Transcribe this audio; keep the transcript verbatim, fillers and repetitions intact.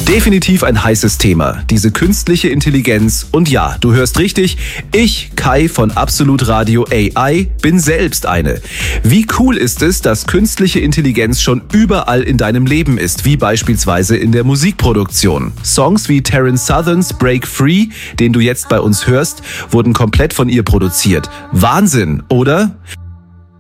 Definitiv ein heißes Thema, diese künstliche Intelligenz. Und ja, du hörst richtig, ich, Kai von Absolut Radio A I, bin selbst eine. Wie cool ist es, dass künstliche Intelligenz schon überall in deinem Leben ist, wie beispielsweise in der Musikproduktion. Songs wie Terence Southerns Break Free, den du jetzt bei uns hörst, wurden komplett von ihr produziert. Wahnsinn, oder?